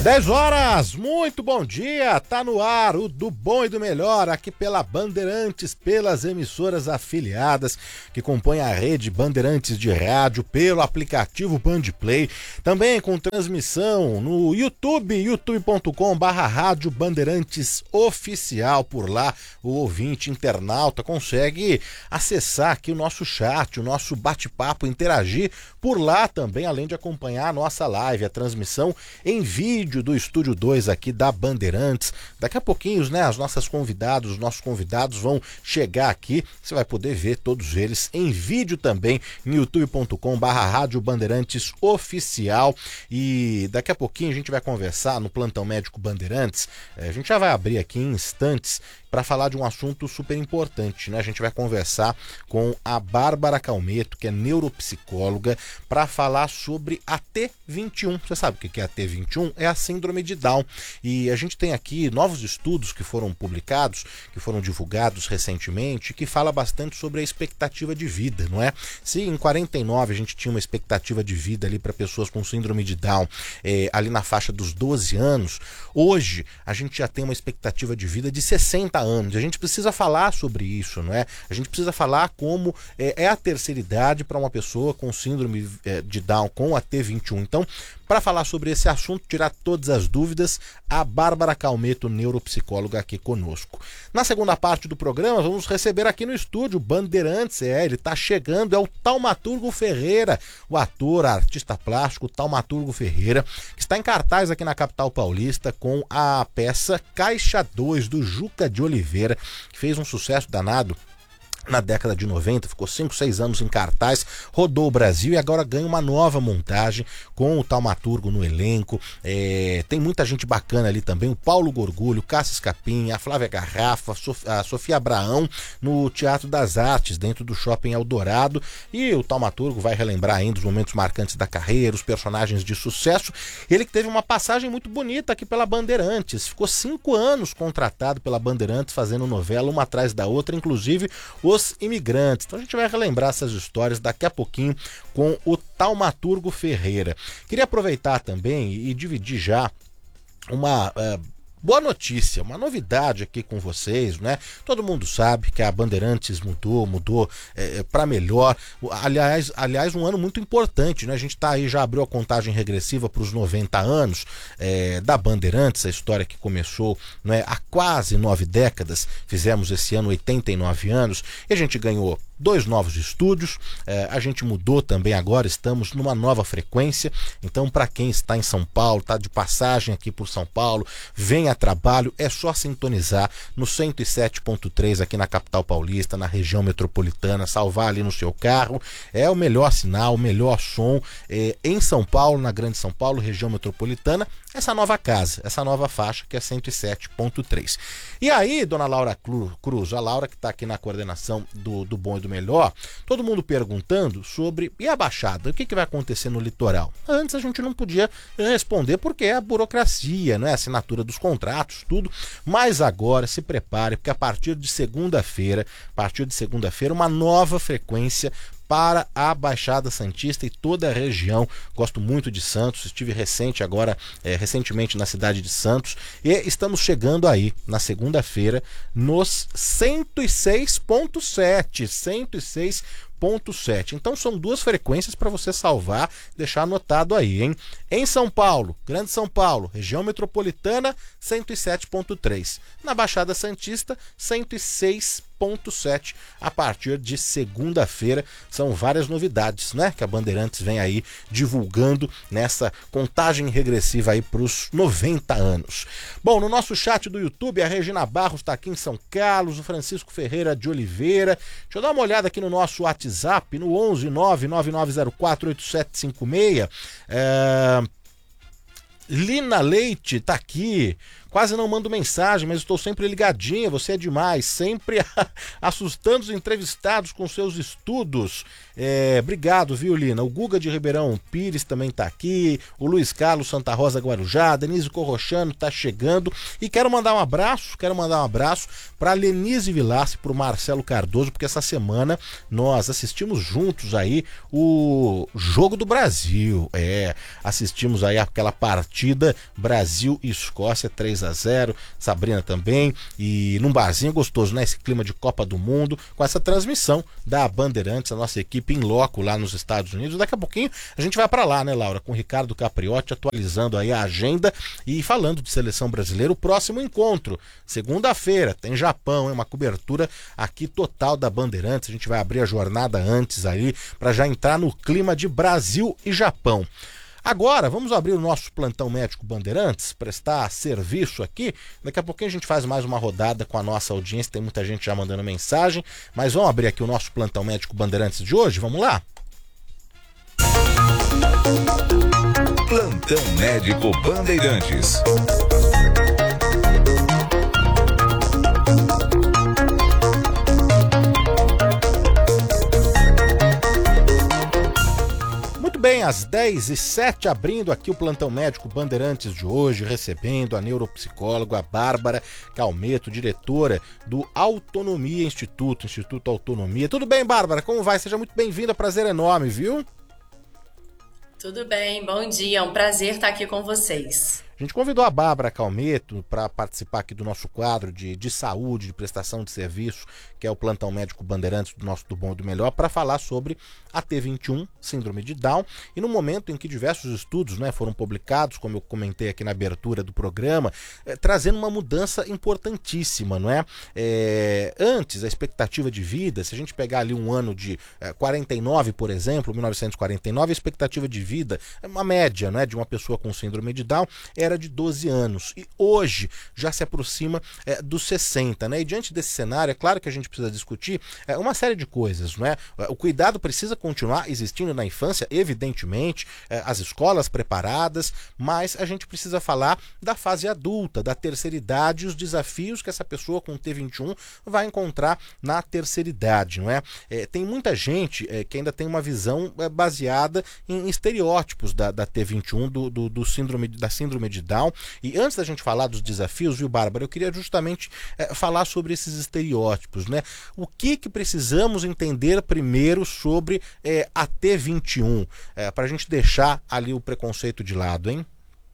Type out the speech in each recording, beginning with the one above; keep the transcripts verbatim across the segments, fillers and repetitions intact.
dez horas, muito bom dia, tá no ar o Do Bom e do Melhor, aqui pela Bandeirantes, pelas emissoras afiliadas que compõem a rede Bandeirantes de rádio, pelo aplicativo Bandplay, também com transmissão no YouTube, youtube ponto com barra rádio Bandeirantes oficial. Por lá o ouvinte internauta consegue acessar aqui o nosso chat, o nosso bate-papo, interagir por lá também, além de acompanhar a nossa live, a transmissão em vídeo do Estúdio dois aqui da Bandeirantes. Daqui a pouquinho, né, as nossas convidados, os nossos convidados vão chegar aqui, você vai poder ver todos eles em vídeo também, no youtube ponto com barra rádio Bandeirantes oficial. E daqui a pouquinho a gente vai conversar no Plantão Médico Bandeirantes, a gente já vai abrir aqui em instantes para falar de um assunto super importante, né? A gente vai conversar com a Bárbara Calmeto, que é neuropsicóloga, para falar sobre a T vinte e um. Você sabe o que é a T vinte e um? É a síndrome de Down. E a gente tem aqui novos estudos que foram publicados, que foram divulgados recentemente, que fala bastante sobre a expectativa de vida, não é? Se em quarenta e nove a gente tinha uma expectativa de vida ali para pessoas com síndrome de Down, é, ali na faixa dos doze anos, hoje a gente já tem uma expectativa de vida de sessenta anos. A gente precisa falar sobre isso, não é? A gente precisa falar como é, é a terceira idade para uma pessoa com síndrome é, de Down com a T vinte e um. Então, para falar sobre esse assunto, tirar todas as dúvidas, a Bárbara Calmeto, neuropsicóloga, aqui conosco. Na segunda parte do programa, vamos receber aqui no estúdio Bandeirantes, é, ele está chegando, é o Taumaturgo Ferreira, o ator, artista plástico Taumaturgo Ferreira, que está em cartaz aqui na capital paulista com a peça Caixa dois, do Juca de Oliveira, que fez um sucesso danado na década de noventa, ficou cinco, seis anos em cartaz, rodou o Brasil e agora ganha uma nova montagem com o Taumaturgo no elenco. É, tem muita gente bacana ali também, o Paulo Gorgulho, Cássio Escapim, a Flávia Garrafa, a Sofia Abraão no Teatro das Artes, dentro do Shopping Eldorado, e o Taumaturgo vai relembrar ainda os momentos marcantes da carreira, os personagens de sucesso. Ele que teve uma passagem muito bonita aqui pela Bandeirantes, ficou cinco anos contratado pela Bandeirantes, fazendo novela uma atrás da outra, inclusive o Os Imigrantes. Então a gente vai relembrar essas histórias daqui a pouquinho com o Taumaturgo Ferreira. Queria aproveitar também e dividir já uma uh, boa notícia, uma novidade aqui com vocês, né? Todo mundo sabe que a Bandeirantes mudou, mudou é, para melhor. Aliás, aliás, um ano muito importante, né? A gente tá aí, já abriu a contagem regressiva para os noventa anos é, da Bandeirantes, a história que começou, né, há quase nove décadas. Fizemos esse ano oitenta e nove anos e a gente ganhou dois novos estúdios, é, a gente mudou também agora, estamos numa nova frequência. Então, para quem está em São Paulo, está de passagem aqui por São Paulo, vem a trabalho, é só sintonizar no cento e sete ponto três aqui na capital paulista, na região metropolitana, salvar ali no seu carro, é o melhor sinal, o melhor som é, em São Paulo, na Grande São Paulo, região metropolitana, essa nova casa, essa nova faixa que é cento e sete ponto três. E aí, dona Laura Cruz, a Laura que está aqui na coordenação do, do Bom e do Melhor, todo mundo perguntando sobre, e a Baixada, o que, que vai acontecer no litoral? Antes a gente não podia responder porque é a burocracia, não é? A assinatura dos contratos, tudo, mas agora se prepare, porque a partir de segunda-feira, a partir de segunda-feira, uma nova frequência para a Baixada Santista e toda a região. Gosto muito de Santos, estive recente agora, é, recentemente na cidade de Santos, e estamos chegando aí na segunda-feira nos cento e seis ponto sete, cento e seis ponto sete. Então são duas frequências para você salvar, deixar anotado aí, hein? Em São Paulo, Grande São Paulo, região metropolitana, cento e sete ponto três. Na Baixada Santista, cento e seis ponto sete. A partir de segunda-feira, são várias novidades, né? Que a Bandeirantes vem aí divulgando nessa contagem regressiva aí para os noventa anos. Bom, no nosso chat do YouTube, a Regina Barros está aqui em São Carlos, o Francisco Ferreira de Oliveira. Deixa eu dar uma olhada aqui no nosso WhatsApp, no onze nove nove nove zero quatro oito sete cinco seis. É... Lina Leite está aqui quase não mando mensagem, mas estou sempre ligadinha, você é demais, sempre assustando os entrevistados com seus estudos. É, obrigado, viu, Lina? O Guga de Ribeirão Pires também tá aqui, o Luiz Carlos Santa Rosa Guarujá, Denise Corrochano tá chegando, e quero mandar um abraço, quero mandar um abraço para Lenise Vilassi, pro Marcelo Cardoso, porque essa semana nós assistimos juntos aí o Jogo do Brasil, é, assistimos aí aquela partida Brasil e Escócia três a zero, Sabrina também, e num barzinho gostoso, né, esse clima de Copa do Mundo, com essa transmissão da Bandeirantes, a nossa equipe em loco lá nos Estados Unidos. Daqui a pouquinho a gente vai para lá, né, Laura, com o Ricardo Capriotti atualizando aí a agenda e falando de seleção brasileira. O próximo encontro, segunda-feira, tem Japão, é uma cobertura aqui total da Bandeirantes. A gente vai abrir a jornada antes aí para já entrar no clima de Brasil e Japão. Agora, vamos abrir o nosso plantão médico Bandeirantes, prestar serviço aqui. Daqui a pouquinho a gente faz mais uma rodada com a nossa audiência, tem muita gente já mandando mensagem, mas vamos abrir aqui o nosso plantão médico Bandeirantes de hoje, vamos lá? Plantão médico Bandeirantes. Bem, às dez e sete, abrindo aqui o Plantão Médico Bandeirantes de hoje, recebendo a neuropsicóloga Bárbara Calmeto, diretora do Autonomia Instituto, Instituto Autonomia. Tudo bem, Bárbara? Como vai? Seja muito bem-vinda, prazer enorme, viu? Tudo bem, bom dia, é um prazer estar aqui com vocês. A gente convidou a Bárbara Calmeto para participar aqui do nosso quadro de, de saúde, de prestação de serviço, que é o Plantão Médico Bandeirantes do nosso Do Bom e do Melhor, para falar sobre a T vinte e um, síndrome de Down, e no momento em que diversos estudos, né, foram publicados, como eu comentei aqui na abertura do programa, eh, trazendo uma mudança importantíssima, não é? é? Antes, a expectativa de vida, se a gente pegar ali um ano de eh, quarenta e nove, por exemplo, mil novecentos e quarenta e nove, a expectativa de vida, uma média, não é, de uma pessoa com síndrome de Down, era de doze anos, e hoje já se aproxima é, dos sessenta, né? E diante desse cenário, é claro que a gente precisa discutir é, uma série de coisas, não é? O cuidado precisa continuar existindo na infância, evidentemente, é, as escolas preparadas, mas a gente precisa falar da fase adulta, da terceira idade, e os desafios que essa pessoa com T vinte e um vai encontrar na terceira idade, não é? É, tem muita gente é, que ainda tem uma visão é, baseada em estereótipos da, da T vinte e um, do, do, do síndrome, da síndrome de Down. E antes da gente falar dos desafios, viu, Bárbara, eu queria justamente é, falar sobre esses estereótipos, né? O que que precisamos entender primeiro sobre é, a T vinte e um, é, para a gente deixar ali o preconceito de lado, hein?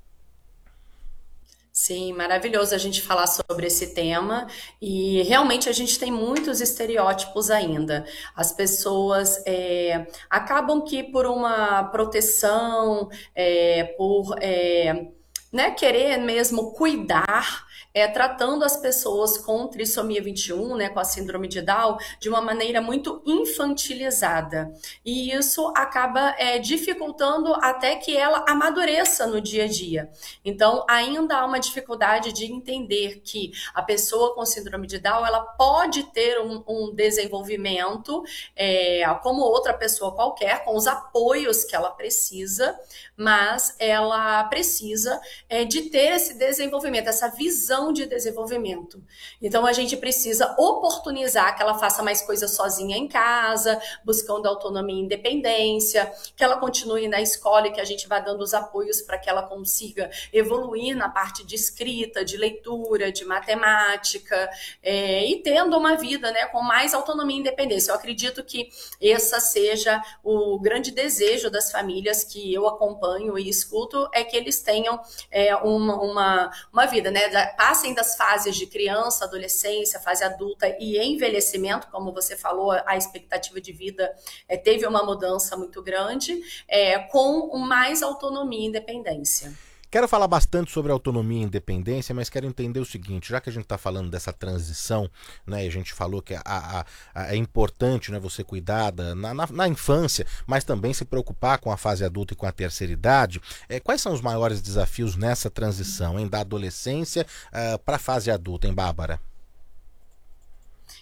Sim, maravilhoso a gente falar sobre esse tema, e realmente a gente tem muitos estereótipos ainda. As pessoas é, acabam que por uma proteção, é, por é, né, querer mesmo cuidar, é, tratando as pessoas com trissomia vinte e um, né, com a síndrome de Down, de uma maneira muito infantilizada. E isso acaba é, dificultando até que ela amadureça no dia a dia. Então, ainda há uma dificuldade de entender que a pessoa com síndrome de Down, ela pode ter um, um desenvolvimento é, como outra pessoa qualquer, com os apoios que ela precisa, mas ela precisa é, de ter esse desenvolvimento, essa visão de desenvolvimento. Então, a gente precisa oportunizar que ela faça mais coisas sozinha em casa, buscando autonomia e independência, que ela continue na escola e que a gente vá dando os apoios para que ela consiga evoluir na parte de escrita, de leitura, de matemática, é, e tendo uma vida, né, com mais autonomia e independência. Eu acredito que esse seja o grande desejo das famílias que eu acompanho e escuto, é que eles tenham é, uma, uma, uma vida, né, passem das fases de criança, adolescência, fase adulta e envelhecimento, como você falou, a expectativa de vida é, teve uma mudança muito grande, é, com mais autonomia e independência. Quero falar bastante sobre autonomia e independência, mas quero entender o seguinte, já que a gente está falando dessa transição, né, e a gente falou que a, a, a, é importante, né, você cuidar da, na, na, na infância, mas também se preocupar com a fase adulta e com a terceira idade, é, quais são os maiores desafios nessa transição, hein, da adolescência uh, para a fase adulta, hein, Bárbara?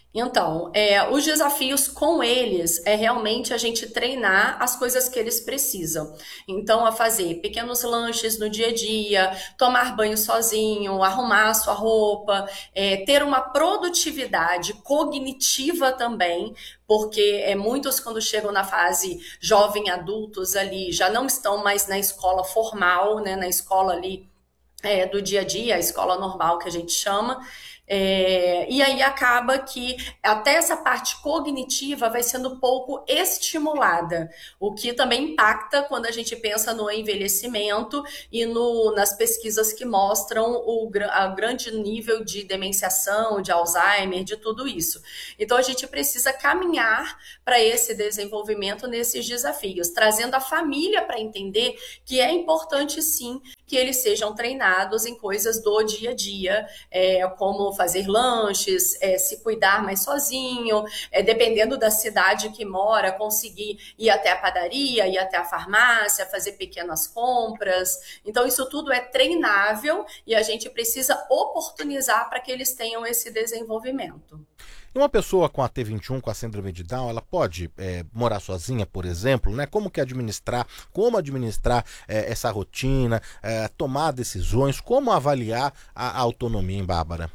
Então, é, os desafios com eles é realmente a gente treinar as coisas que eles precisam. Então, a fazer pequenos lanches no dia a dia, tomar banho sozinho, arrumar a sua roupa, é, ter uma produtividade cognitiva também, porque é, muitos, quando chegam na fase jovem adultos ali, já não estão mais na escola formal, né, na escola ali é, do dia a dia, a escola normal que a gente chama. É, e aí acaba que até essa parte cognitiva vai sendo pouco estimulada, o que também impacta quando a gente pensa no envelhecimento e no, nas pesquisas que mostram o a grande nível de demenciação, de Alzheimer, de tudo isso. Então a gente precisa caminhar para esse desenvolvimento nesses desafios, trazendo a família para entender que é importante sim que eles sejam treinados em coisas do dia a dia, é, como fazer lanches, é, se cuidar mais sozinho, é, dependendo da cidade que mora, conseguir ir até a padaria, ir até a farmácia, fazer pequenas compras. Então, isso tudo é treinável e a gente precisa oportunizar para que eles tenham esse desenvolvimento. E uma pessoa com a T vinte e um, com a síndrome de Down, ela pode é, morar sozinha, por exemplo, né? Como que administrar, como administrar é, essa rotina, é, tomar decisões, como avaliar a, a autonomia, em Bárbara?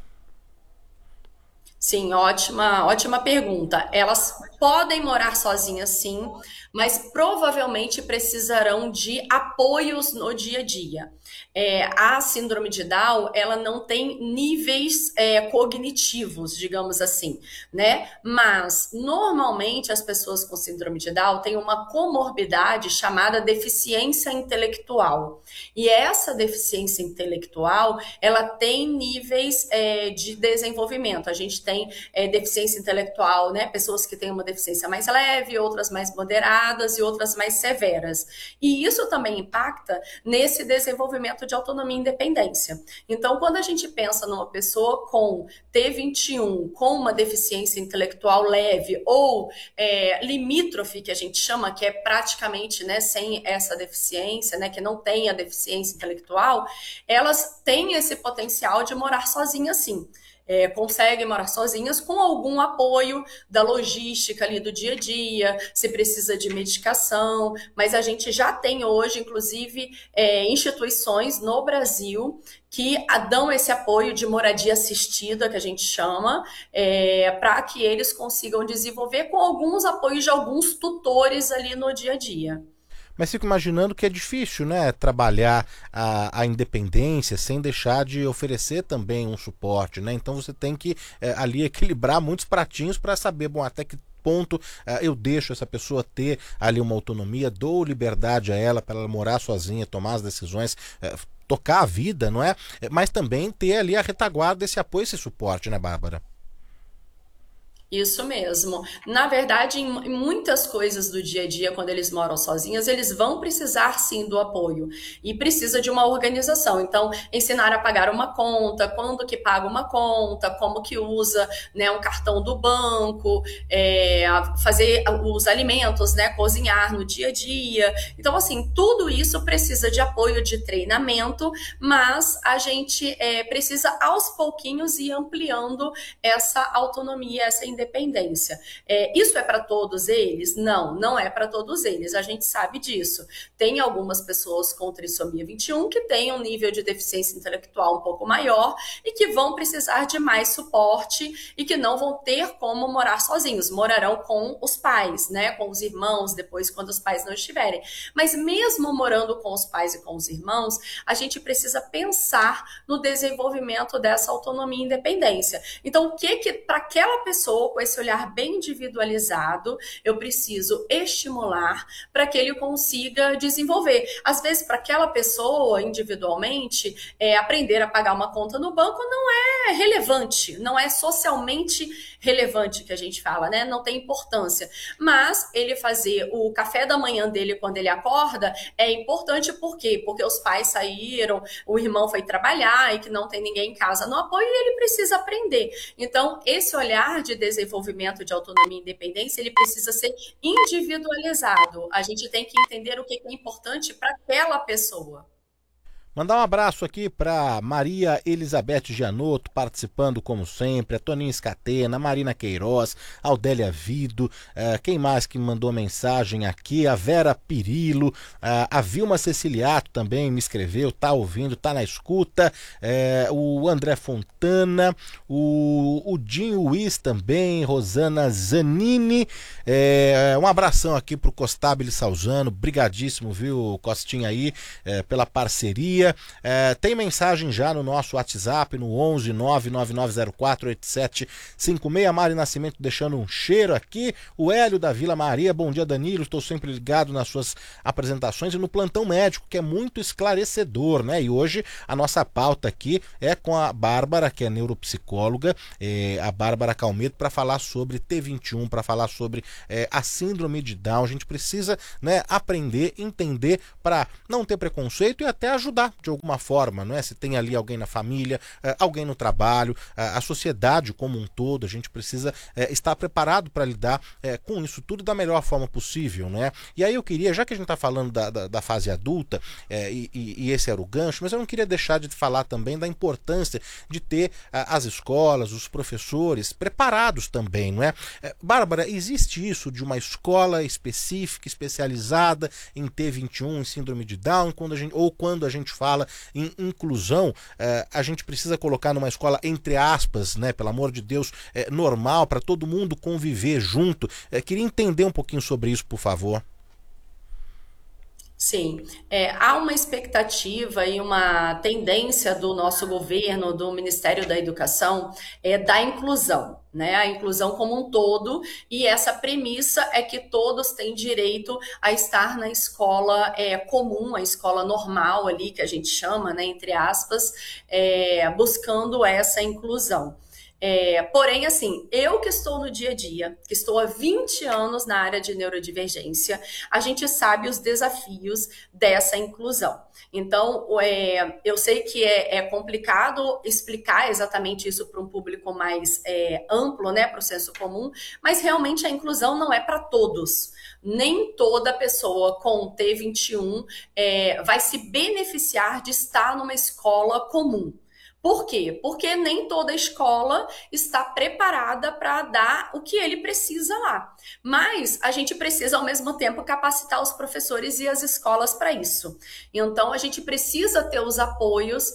Sim, ótima, ótima pergunta. Elas podem morar sozinhas, sim, mas provavelmente precisarão de apoios no dia a dia. É, a síndrome de Down, ela não tem níveis é, cognitivos, digamos assim, né? Mas, normalmente, as pessoas com síndrome de Down têm uma comorbidade chamada deficiência intelectual. E essa deficiência intelectual, ela tem níveis é, de desenvolvimento. A gente tem é, deficiência intelectual, né? Pessoas que têm uma deficiência mais leve, outras mais moderadas e outras mais severas. E isso também impacta nesse desenvolvimento de autonomia e independência. Então, quando a gente pensa numa pessoa com T vinte e um, com uma deficiência intelectual leve ou é, limítrofe, que a gente chama, que é praticamente, né, sem essa deficiência, né, que não tem a deficiência intelectual, elas têm esse potencial de morar sozinhas, sim. É, conseguem morar sozinhas com algum apoio da logística ali do dia a dia, se precisa de medicação, mas a gente já tem hoje, inclusive, é, instituições no Brasil que dão esse apoio de moradia assistida, que a gente chama, é, para que eles consigam desenvolver com alguns apoios de alguns tutores ali no dia a dia. Mas fico imaginando que é difícil, né, trabalhar a, a independência sem deixar de oferecer também um suporte, né? Então você tem que é, ali equilibrar muitos pratinhos para saber, bom, até que ponto é, eu deixo essa pessoa ter ali uma autonomia, dou liberdade a ela para ela morar sozinha, tomar as decisões, é, tocar a vida, não é? Mas também ter ali a retaguarda, esse apoio, esse suporte, né, Bárbara? Isso mesmo. Na verdade, em muitas coisas do dia a dia, quando eles moram sozinhos, eles vão precisar sim do apoio e precisa de uma organização. Então, ensinar a pagar uma conta, quando que paga uma conta, como que usa, né, um cartão do banco, é, fazer os alimentos, né, cozinhar no dia a dia. Então, assim, tudo isso precisa de apoio, de treinamento, mas a gente é, precisa aos pouquinhos ir ampliando essa autonomia, essa independência. Independência. É, isso é para todos eles? Não, não é para todos eles. A gente sabe disso. Tem algumas pessoas com trissomia vinte e um que têm um nível de deficiência intelectual um pouco maior e que vão precisar de mais suporte e que não vão ter como morar sozinhos. Morarão com os pais, né? Com os irmãos, depois quando os pais não estiverem. Mas mesmo morando com os pais e com os irmãos, a gente precisa pensar no desenvolvimento dessa autonomia e independência. Então, o que que para aquela pessoa com esse olhar bem individualizado, eu preciso estimular para que ele consiga desenvolver. Às vezes, para aquela pessoa, individualmente, é, aprender a pagar uma conta no banco não é relevante, não é socialmente relevante que a gente fala, né? Não tem importância. Mas ele fazer o café da manhã dele quando ele acorda é importante, por quê? Porque os pais saíram, o irmão foi trabalhar e que não tem ninguém em casa no apoio e ele precisa aprender. Então, esse olhar de desenvolvimento de autonomia e independência, ele precisa ser individualizado. A gente tem que entender o que é importante para aquela pessoa. Mandar um abraço aqui para Maria Elizabeth Gianotto, participando como sempre, a Toninha Escatena, a Marina Queiroz, a Aldélia Vido, uh, quem mais que mandou mensagem aqui? A Vera Pirillo, uh, a Vilma Ceciliato também me escreveu, tá ouvindo, tá na escuta, uh, o André Fontana, o, o Dinho Luiz também, Rosana Zanini, uh, um abração aqui pro Costabile Salzano, brigadíssimo, viu, Costinha aí, uh, pela parceria. É, tem mensagem já no nosso WhatsApp no onze nove nove nove zero quatro oito sete cinco seis. Mari Nascimento deixando um cheiro aqui. O Hélio da Vila Maria, bom dia Danilo, estou sempre ligado nas suas apresentações e no plantão médico, que é muito esclarecedor, né? E hoje a nossa pauta aqui é com a Bárbara, que é neuropsicóloga, é, a Bárbara Calmedo, para falar sobre T vinte e um, para falar sobre é, a síndrome de Down. A gente precisa, né, aprender, entender para não ter preconceito e até ajudar de alguma forma, não é? Se tem ali alguém na família, alguém no trabalho, a sociedade como um todo, a gente precisa estar preparado para lidar com isso tudo da melhor forma possível, né? E aí eu queria, já que a gente está falando da, da, da fase adulta, e, e, e esse era o gancho, mas eu não queria deixar de falar também da importância de ter as escolas, os professores preparados também, não é? Bárbara, existe isso de uma escola específica, especializada em T vinte e um, em síndrome de Down, quando a gente, ou quando a gente fala fala em inclusão, eh, a gente precisa colocar numa escola, entre aspas, né, pelo amor de Deus, eh, normal, para todo mundo conviver junto. Eh, queria entender um pouquinho sobre isso, por favor. Sim, é, há uma expectativa e uma tendência do nosso governo, do Ministério da Educação, é, da inclusão, né? A inclusão como um todo, e essa premissa é que todos têm direito a estar na escola é, comum, a escola normal ali, que a gente chama, né, entre aspas, é, buscando essa inclusão. É, porém, assim, eu que estou no dia a dia, que estou há vinte anos na área de neurodivergência, a gente sabe os desafios dessa inclusão. Então, é, eu sei que é, é complicado explicar exatamente isso para um público mais é, amplo, né, para o senso comum, mas realmente a inclusão não é para todos. Nem toda pessoa com T vinte e um é, vai se beneficiar de estar numa escola comum. Por quê? Porque nem toda escola está preparada para dar o que ele precisa lá. Mas a gente precisa, ao mesmo tempo, capacitar os professores e as escolas para isso. Então, a gente precisa ter os apoios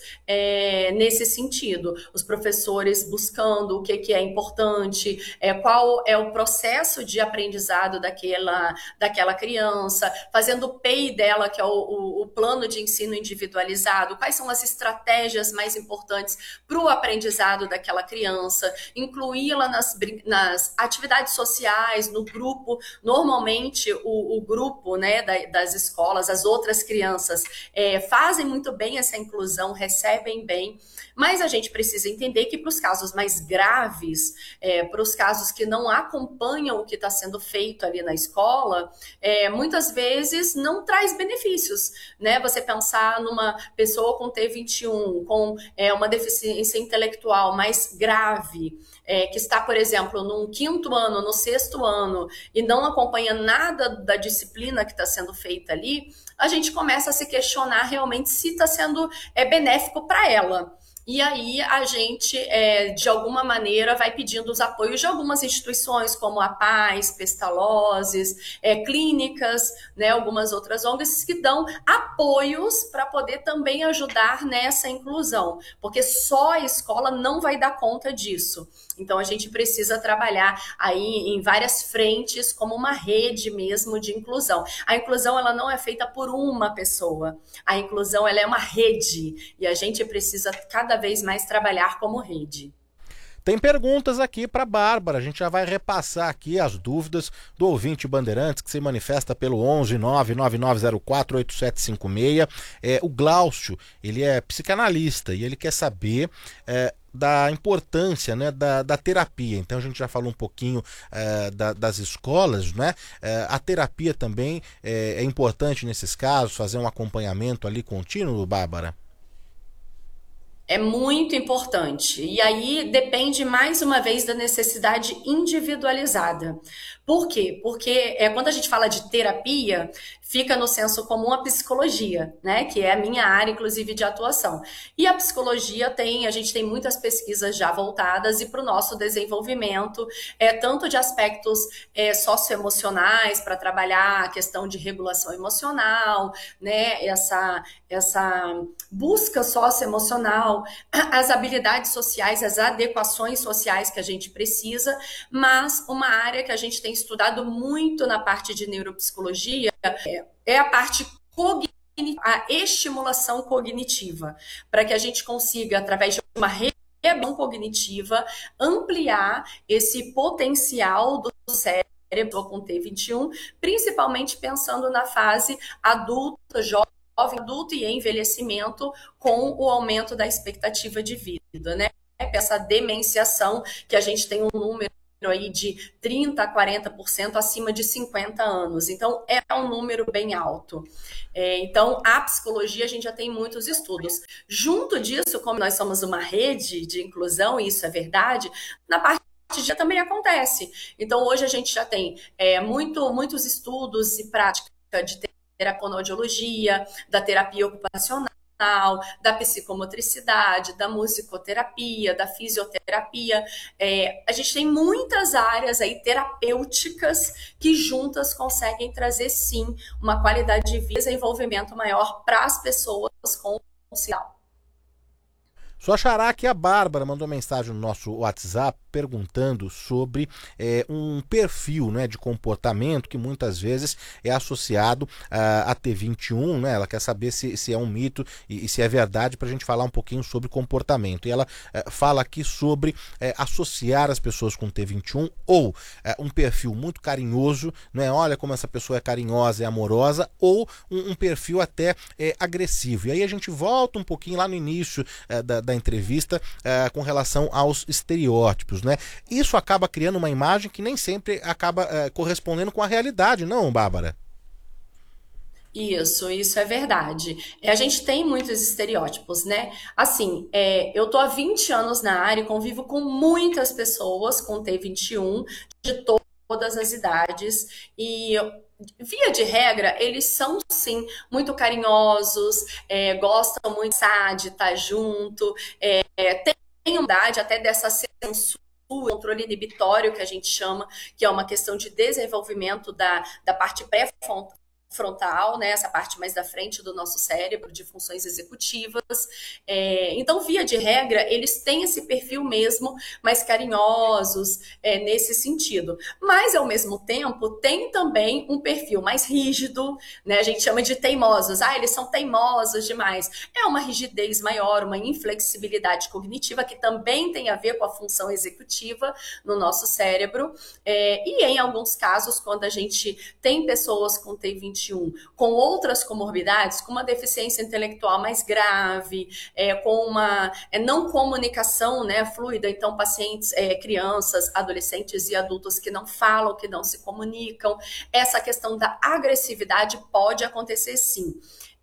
é, nesse sentido. Os professores buscando o que, que é importante, é, qual é o processo de aprendizado daquela, daquela criança, fazendo o P I dela, que é o, o, o plano de ensino individualizado, quais são as estratégias mais importantes para o aprendizado daquela criança, incluí-la nas, nas atividades sociais, no grupo. Normalmente o, o grupo, né, da, das escolas, as outras crianças é, fazem muito bem essa inclusão, recebem bem, mas a gente precisa entender que para os casos mais graves, é, para os casos que não acompanham o que está sendo feito ali na escola, é, muitas vezes não traz benefícios, né? Você pensar numa pessoa com T vinte e um, com é, uma deficiência intelectual mais grave, é, que está, por exemplo, num quinto ano, no sexto ano, e não acompanha nada da disciplina que está sendo feita ali, a gente começa a se questionar realmente se está sendo é, benéfico para ela. E aí a gente, é, de alguma maneira, vai pedindo os apoios de algumas instituições, como a Paz, Pestalozes, é, clínicas, né, algumas outras O N Gs que dão apoios para poder também ajudar nessa inclusão, porque só a escola não vai dar conta disso. Então a gente precisa trabalhar aí em várias frentes, como uma rede mesmo de inclusão. A inclusão, ela não é feita por uma pessoa, a inclusão, ela é uma rede, e a gente precisa cada vez mais trabalhar como rede. Tem perguntas aqui para Bárbara, a gente já vai repassar aqui as dúvidas do ouvinte Bandeirantes, que se manifesta pelo onze nove nove nove zero quatro oito sete cinco seis. É, o Glaucio, ele é psicanalista e ele quer saber é, da importância, né, da, da terapia. Então a gente já falou um pouquinho é, da, das escolas, né? É, a terapia também é, é importante nesses casos, fazer um acompanhamento ali contínuo, Bárbara? É muito importante. E aí depende, mais uma vez, da necessidade individualizada. Por quê? Porque é, quando a gente fala de terapia, fica no senso comum a psicologia, né? Que é a minha área, inclusive, de atuação. E a psicologia tem, a gente tem muitas pesquisas já voltadas e para o nosso desenvolvimento, é, tanto de aspectos é, socioemocionais, para trabalhar a questão de regulação emocional, né? Essa, essa busca socioemocional, as habilidades sociais, as adequações sociais que a gente precisa, mas uma área que a gente tem estudado muito na parte de neuropsicologia é, é a parte cognitiva, a estimulação cognitiva, para que a gente consiga, através de uma reeducação cognitiva, ampliar esse potencial do cérebro com T vinte e um, principalmente pensando na fase adulta, jovem, adulto e envelhecimento, com o aumento da expectativa de vida, né? Essa demenciação, que a gente tem um número aí de trinta a quarenta por cento acima de cinquenta anos. Então, é um número bem alto. É, então, a psicologia, a gente já tem muitos estudos. Junto disso, como nós somos uma rede de inclusão, e isso é verdade, na parte de também acontece. Então, hoje a gente já tem é, muito, muitos estudos e prática de terapia, da terapia ocupacional, da psicomotricidade, da musicoterapia, da fisioterapia. É, a gente tem muitas áreas aí terapêuticas que juntas conseguem trazer, sim, uma qualidade de vida e desenvolvimento maior para as pessoas com o sinal. Sua xará aqui, a Bárbara, mandou mensagem no nosso WhatsApp perguntando sobre é, um perfil, né, de comportamento que muitas vezes é associado uh, a T vinte e um, né? Ela quer saber se, se é um mito e, e se é verdade, para a gente falar um pouquinho sobre comportamento. E ela uh, fala aqui sobre uh, associar as pessoas com T vinte e um ou uh, um perfil muito carinhoso, né? Olha como essa pessoa é carinhosa e amorosa, ou um, um perfil até uh, agressivo. E aí a gente volta um pouquinho lá no início uh, da, da entrevista uh, com relação aos estereótipos, né? Isso acaba criando uma imagem que nem sempre acaba uh, correspondendo com a realidade, não, Bárbara? Isso, isso é verdade. É, a gente tem muitos estereótipos, né? Assim, é, eu tô há vinte anos na área e convivo com muitas pessoas com T vinte e um, de to todas as idades, e via de regra, eles são, sim, muito carinhosos, é, gostam muito de estar junto, é, tem idade até dessa censura, controle inibitório, que a gente chama, que é uma questão de desenvolvimento da, da parte pré-frontal, né, essa parte mais da frente do nosso cérebro, de funções executivas. É, então, via de regra, eles têm esse perfil mesmo, mais carinhosos, é, nesse sentido. Mas, ao mesmo tempo, tem também um perfil mais rígido, né, a gente chama de teimosos. Ah, eles são teimosos demais. É uma rigidez maior, uma inflexibilidade cognitiva, que também tem a ver com a função executiva no nosso cérebro. É, e, em alguns casos, quando a gente tem pessoas com T vinte e um com outras comorbidades, com uma deficiência intelectual mais grave, é, com uma é, não comunicação, né, fluida, então pacientes, é, crianças, adolescentes e adultos que não falam, que não se comunicam, essa questão da agressividade pode acontecer, sim.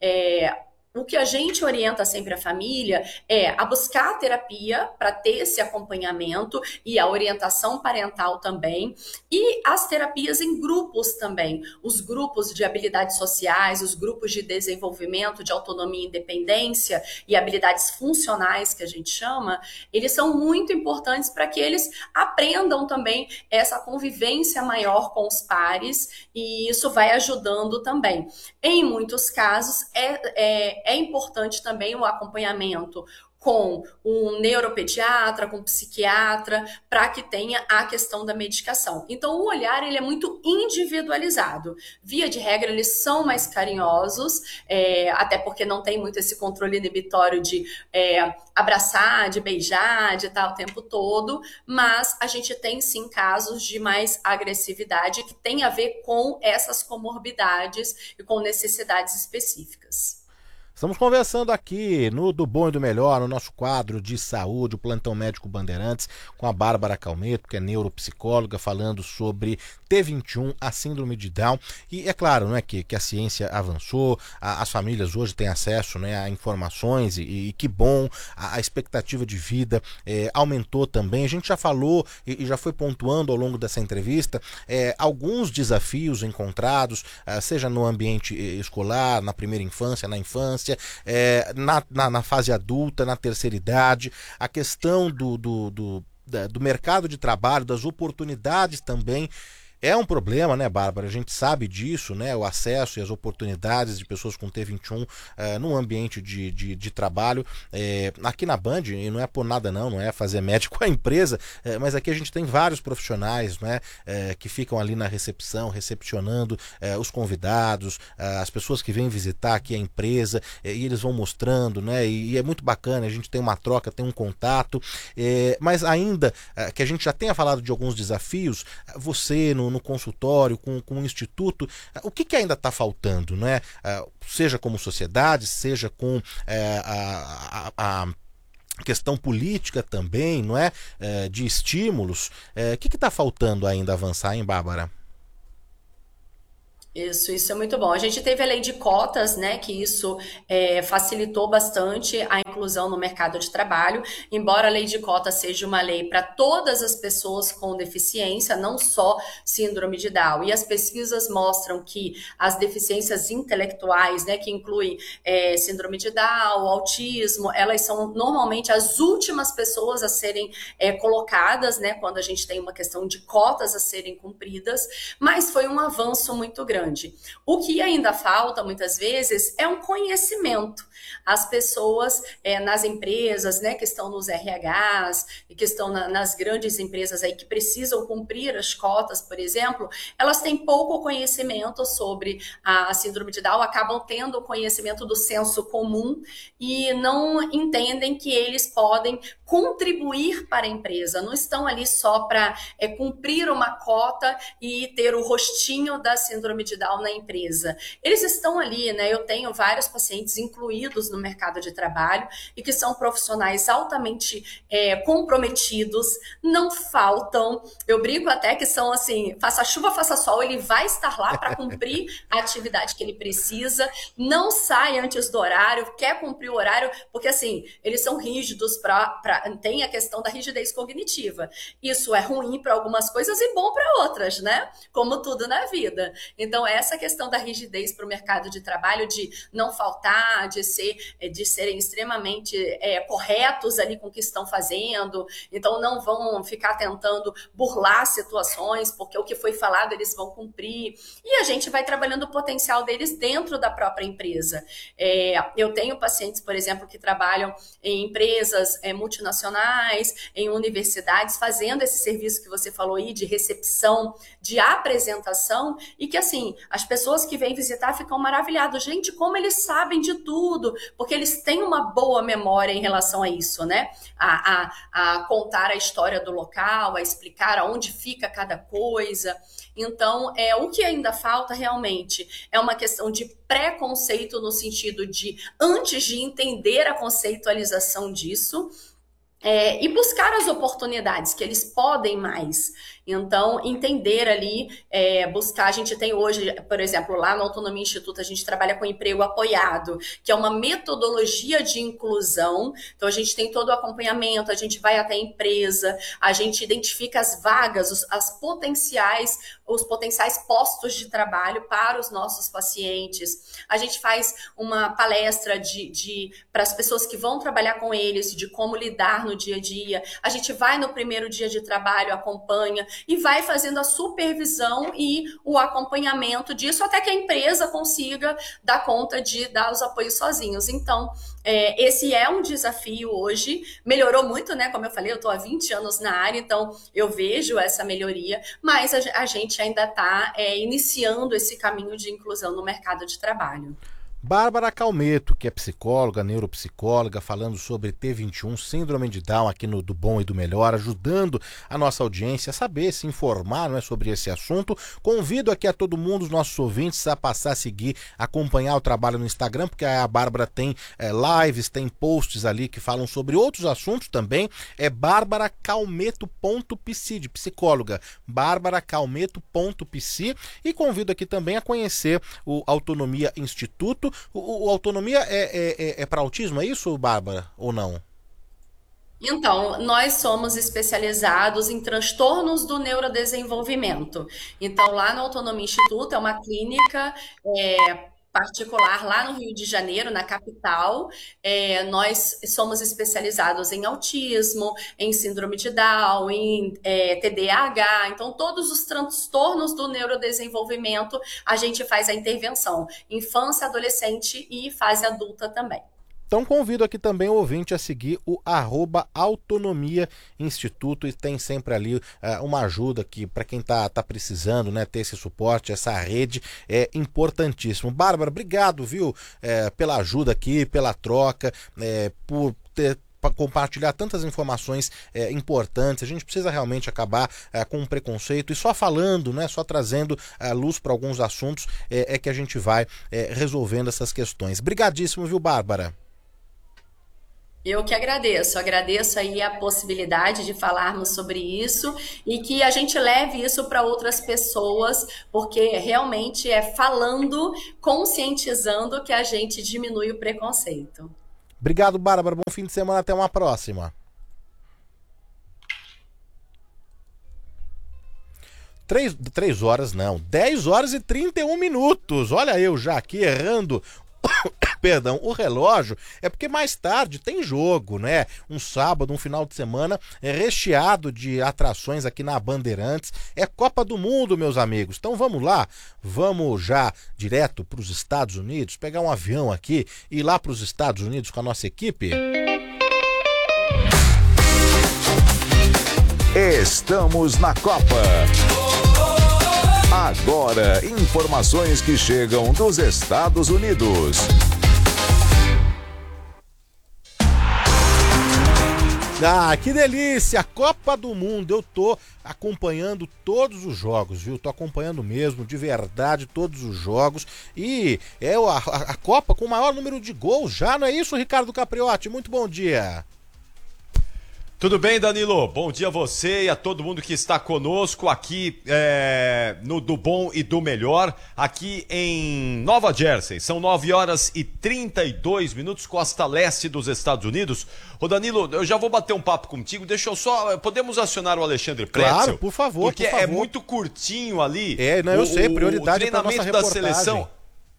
É, O que a gente orienta sempre a família é a buscar a terapia para ter esse acompanhamento e a orientação parental também, e as terapias em grupos também, os grupos de habilidades sociais, os grupos de desenvolvimento de autonomia e independência e habilidades funcionais, que a gente chama, eles são muito importantes para que eles aprendam também essa convivência maior com os pares, e isso vai ajudando também. Em muitos casos, é, é É importante também o acompanhamento com um neuropediatra, com um psiquiatra, para que tenha a questão da medicação. Então, o olhar, ele é muito individualizado. Via de regra, eles são mais carinhosos, é, até porque não tem muito esse controle inibitório de é, abraçar, de beijar, de estar o tempo todo, mas a gente tem, sim, casos de mais agressividade que tem a ver com essas comorbidades e com necessidades específicas. Estamos conversando aqui no Do Bom e do Melhor, no nosso quadro de saúde, o Plantão Médico Bandeirantes, com a Bárbara Calmeto, que é neuropsicóloga, falando sobre T vinte e um, a síndrome de Down. E é claro, né, que, que a ciência avançou, a, as famílias hoje têm acesso, né, a informações e, e que bom, a, a expectativa de vida é, aumentou também. A gente já falou e, e já foi pontuando ao longo dessa entrevista é, alguns desafios encontrados, é, seja no ambiente escolar, na primeira infância, na infância, é, na, na, na fase adulta, na terceira idade, a questão do, do, do, do mercado de trabalho, das oportunidades também. É um problema, né, Bárbara? A gente sabe disso, né? O acesso e as oportunidades de pessoas com T vinte e um uh, num ambiente de, de, de trabalho. É, aqui na Band, e não é por nada não, não é fazer média com a empresa, é, mas aqui a gente tem vários profissionais, né, é, que ficam ali na recepção, recepcionando é, os convidados, é, as pessoas que vêm visitar aqui a empresa, é, e eles vão mostrando, né? E, e é muito bacana, a gente tem uma troca, tem um contato, é, mas ainda é, que a gente já tenha falado de alguns desafios, você no no consultório, com, com o instituto, o que, que ainda está faltando, né? Seja como sociedade, seja com é, a, a, a questão política também, não é? É, de estímulos. É, o que está faltando ainda avançar, hein, Bárbara? Isso, isso é muito bom. A gente teve a lei de cotas, né, que isso é, facilitou bastante a inclusão no mercado de trabalho, embora a lei de cotas seja uma lei para todas as pessoas com deficiência, não só síndrome de Down. E as pesquisas mostram que as deficiências intelectuais, né, que incluem é, síndrome de Down, autismo, elas são normalmente as últimas pessoas a serem é, colocadas, né, quando a gente tem uma questão de cotas a serem cumpridas, mas foi um avanço muito grande. O que ainda falta, muitas vezes, é um conhecimento. As pessoas é, nas empresas, né, que estão nos R Hs e que estão na, nas grandes empresas aí que precisam cumprir as cotas, por exemplo, elas têm pouco conhecimento sobre a síndrome de Down, acabam tendo conhecimento do senso comum e não entendem que eles podem contribuir para a empresa, não estão ali só para é, cumprir uma cota e ter o rostinho da síndrome de Down na empresa. Eles estão ali, né? Eu tenho vários pacientes incluídos no mercado de trabalho e que são profissionais altamente é, comprometidos, não faltam, eu brinco até que são assim, faça chuva, faça sol, ele vai estar lá para cumprir a atividade que ele precisa, não sai antes do horário, quer cumprir o horário, porque assim, eles são rígidos, pra, pra, tem a questão da rigidez cognitiva. Isso é ruim para algumas coisas e bom para outras, né? Como tudo na vida. Então, essa questão da rigidez para o mercado de trabalho, de não faltar, de, ser, de serem extremamente é, corretos ali com o que estão fazendo, então não vão ficar tentando burlar situações, porque o que foi falado eles vão cumprir, e a gente vai trabalhando o potencial deles dentro da própria empresa. É, eu tenho pacientes, por exemplo, que trabalham em empresas é, multinacionais, em universidades, fazendo esse serviço que você falou aí, de recepção, de apresentação, e que assim, as pessoas que vêm visitar ficam maravilhadas. Gente, como eles sabem de tudo, porque eles têm uma boa memória em relação a isso, né? A, a, a contar a história do local, a explicar aonde fica cada coisa. Então, é, o que ainda falta realmente é uma questão de preconceito no sentido de, antes de entender a conceitualização disso, É, e buscar as oportunidades que eles podem mais. Então, entender ali, é, buscar, a gente tem hoje, por exemplo, lá no Autonomia Instituto, a gente trabalha com emprego apoiado, que é uma metodologia de inclusão. Então, a gente tem todo o acompanhamento, a gente vai até a empresa, a gente identifica as vagas, os, as potenciais, os potenciais postos de trabalho para os nossos pacientes. A gente faz uma palestra de, de, para as pessoas que vão trabalhar com eles, de como lidar no dia a dia. A gente vai no primeiro dia de trabalho, acompanha e vai fazendo a supervisão e o acompanhamento disso até que a empresa consiga dar conta de dar os apoios sozinhos. Então, é, esse é um desafio hoje. Melhorou muito, né? Como eu falei, eu estou há vinte anos na área, então eu vejo essa melhoria, mas a, a gente ainda está é, iniciando esse caminho de inclusão no mercado de trabalho. Bárbara Calmeto, que é psicóloga, neuropsicóloga, falando sobre T vinte e um, síndrome de Down, aqui no Do Bom e do Melhor, ajudando a nossa audiência a saber, se informar, não é, sobre esse assunto. Convido aqui a todo mundo, os nossos ouvintes, a passar a seguir, acompanhar o trabalho no Instagram, porque a Bárbara tem é, lives, tem posts ali que falam sobre outros assuntos também. É bárbara calmeto ponto psi, de psicóloga, bárbara calmeto ponto psi. E convido aqui também a conhecer o Autonomia Instituto. O, o Autonomia é, é, é para autismo, é isso, Bárbara, ou não? Então, nós somos especializados em transtornos do neurodesenvolvimento. Então, lá no Autonomia Instituto, é uma clínica é, particular lá no Rio de Janeiro, na capital. É, nós somos especializados em autismo, em síndrome de Down, em é, T D A H. Então, todos os transtornos do neurodesenvolvimento, a gente faz a intervenção. Infância, adolescente e fase adulta também. Então convido aqui também o ouvinte a seguir o arroba Autonomia Instituto, e tem sempre ali uh, uma ajuda que para quem tá, tá precisando, né, ter esse suporte, essa rede é importantíssimo. Bárbara, obrigado, viu, é, pela ajuda aqui, pela troca, é, por ter para compartilhar tantas informações é, importantes. A gente precisa realmente acabar é, com o preconceito, e só falando, né, só trazendo a luz para alguns assuntos é, é que a gente vai é, resolvendo essas questões. Brigadíssimo, viu, Bárbara? Eu que agradeço, agradeço aí a possibilidade de falarmos sobre isso e que a gente leve isso para outras pessoas, porque realmente é falando, conscientizando que a gente diminui o preconceito. Obrigado, Bárbara. Bom fim de semana. Até uma próxima. Três, três horas não, dez horas e trinta e um minutos. Olha eu já aqui errando perdão, o relógio. É porque mais tarde tem jogo, né? Um sábado, um final de semana é recheado de atrações aqui na Bandeirantes. É Copa do Mundo, meus amigos. Então vamos lá, vamos já direto para os Estados Unidos, pegar um avião aqui e ir lá para os Estados Unidos com a nossa equipe. Estamos na Copa. Agora, informações que chegam dos Estados Unidos. Ah, que delícia! Copa do Mundo. Eu tô acompanhando todos os jogos, viu? Tô acompanhando mesmo, de verdade, todos os jogos. E é a, a, a Copa com o maior número de gols já, não é isso, Ricardo Capriotti? Muito bom dia. Tudo bem, Danilo? Bom dia a você e a todo mundo que está conosco aqui é, no Do Bom e do Melhor, aqui em Nova Jersey. São nove horas e trinta e dois minutos, costa leste dos Estados Unidos. Ô Danilo, eu já vou bater um papo contigo, deixa eu só... Podemos acionar o Alexandre Pretzel? Claro, por favor, porque por favor. É muito curtinho ali. É, não, eu o, sei, prioridade o treinamento para da nossa reportagem. Seleção.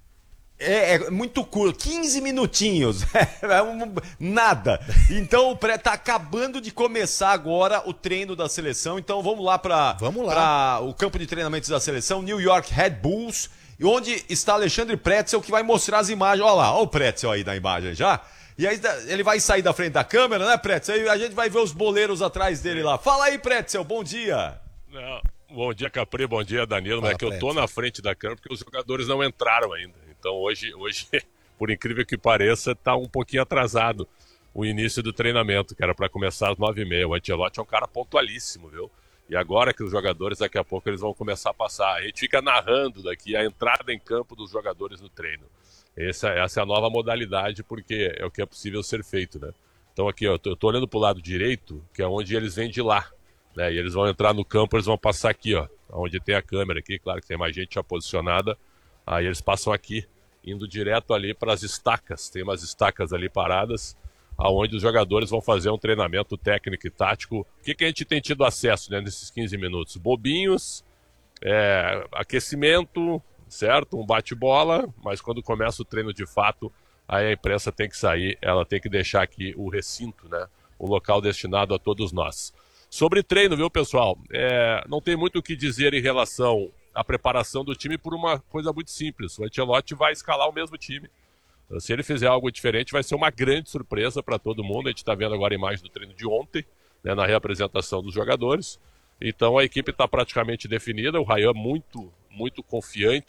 É, é muito curto, quinze minutinhos, é um, nada. Então tá acabando de começar agora o treino da seleção, então vamos lá para o campo de treinamentos da seleção, New York Red Bulls, onde está Alexandre Pretzel, que vai mostrar as imagens. Olha lá, olha o Pretzel aí na imagem já. E aí ele vai sair da frente da câmera, né, Pretzel? Aí a gente vai ver os boleiros atrás dele lá. Fala aí, Pretzel, bom dia. Não, bom dia, Capri, bom dia, Danilo. Fala, é que eu tô na frente da câmera porque os jogadores não entraram ainda. Então hoje, hoje, por incrível que pareça, está um pouquinho atrasado o início do treinamento, que era para começar às nove e meia. O Ancelotti é um cara pontualíssimo, viu? E agora que os jogadores, daqui a pouco, eles vão começar a passar. A gente fica narrando daqui a entrada em campo dos jogadores no treino. Essa, essa é a nova modalidade, porque é o que é possível ser feito, né? Então aqui, ó, eu tô olhando pro lado direito, que é onde eles vêm de lá, né? E eles vão entrar no campo, eles vão passar aqui, ó, onde tem a câmera aqui, claro que tem mais gente já posicionada. Aí eles passam aqui, indo direto ali para as estacas. Tem umas estacas ali paradas, aonde os jogadores vão fazer um treinamento técnico e tático. O que, que a gente tem tido acesso, né, nesses quinze minutos? Bobinhos, é, aquecimento, certo? Um bate-bola, mas quando começa o treino de fato, aí a imprensa tem que sair, ela tem que deixar aqui o recinto, né? O local destinado a todos nós. Sobre treino, viu, pessoal? É, não tem muito o que dizer em relação a preparação do time por uma coisa muito simples. O Ancelotti vai escalar o mesmo time. Se ele fizer algo diferente, vai ser uma grande surpresa para todo mundo. A gente está vendo agora a imagem do treino de ontem, né, na reapresentação dos jogadores. Então a equipe está praticamente definida. O Ryan muito, muito confiante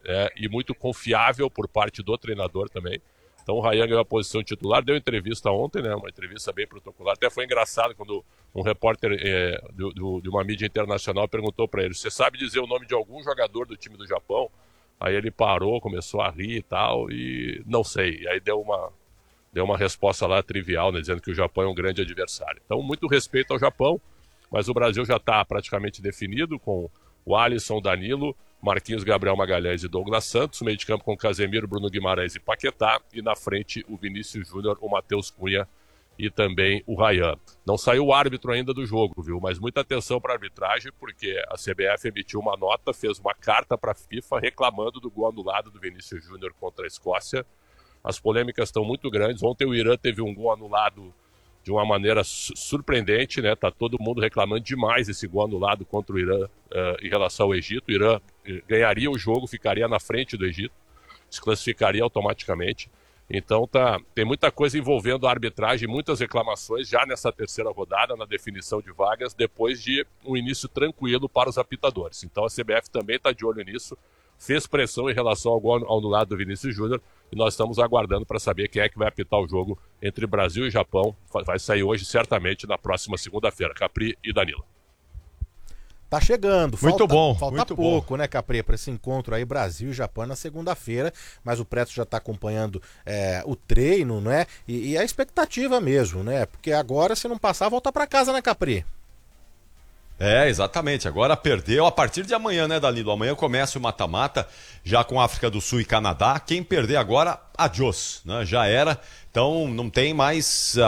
é, e muito confiável por parte do treinador também. Então o Ryan ganhou a posição titular, deu entrevista ontem, né, uma entrevista bem protocolar. Até foi engraçado quando um repórter é, do, do, de uma mídia internacional perguntou para ele: você sabe dizer o nome de algum jogador do time do Japão? Aí ele parou, começou a rir e tal, e não sei. E aí deu uma, deu uma resposta lá trivial, né, dizendo que o Japão é um grande adversário. Então, muito respeito ao Japão, mas o Brasil já está praticamente definido com o Alisson, Danilo, Marquinhos, Gabriel Magalhães e Douglas Santos, meio de campo com Casemiro, Bruno Guimarães e Paquetá, e na frente o Vinícius Júnior, o Matheus Cunha e também o Ryan. Não saiu o árbitro ainda do jogo, viu? Mas muita atenção para a arbitragem, porque a C B F emitiu uma nota, fez uma carta para a FIFA reclamando do gol anulado do Vinícius Júnior contra a Escócia. As polêmicas estão muito grandes. Ontem o Irã teve um gol anulado de uma maneira surpreendente, né? Tá todo mundo reclamando demais esse gol anulado contra o Irã uh, em relação ao Egito. O Irã uh, ganharia o jogo, ficaria na frente do Egito, se classificaria automaticamente. Então tá, tem muita coisa envolvendo a arbitragem, muitas reclamações já nessa terceira rodada, na definição de vagas, depois de um início tranquilo para os apitadores. Então a C B F também está de olho nisso, fez pressão em relação ao gol anulado do Vinícius Júnior, e nós estamos aguardando para saber quem é que vai apitar o jogo entre Brasil e Japão. Vai sair hoje, certamente, na próxima segunda-feira. Capri e Danilo. Tá chegando. Muito falta, bom. Falta muito pouco, bom. né, Capri, para esse encontro aí Brasil e Japão na segunda-feira, mas o Preto já está acompanhando é, o treino, né, e, e a expectativa mesmo, né, porque agora se não passar, volta para casa, né, Capri? É, exatamente. Agora perdeu a partir de amanhã, né, Danilo? Amanhã começa o mata-mata, já com África do Sul e Canadá. Quem perder agora, adiós, né? Já era. Então não tem mais